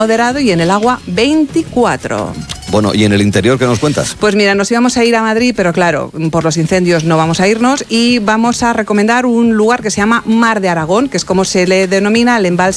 moderado y en el agua 24. Bueno, ¿y en el interior qué nos cuentas? Pues mira, nos íbamos a ir a Madrid, pero claro, por los incendios no vamos a irnos y vamos a recomendar un lugar que se llama Mar de Aragón, que es como se le denomina el embalse